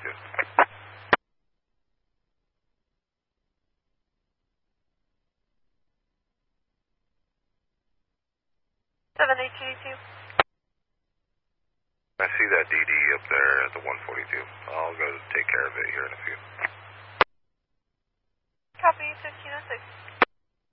7822. I see that DD up there at the 142. I'll go take care of it here in a few. Copy 1506.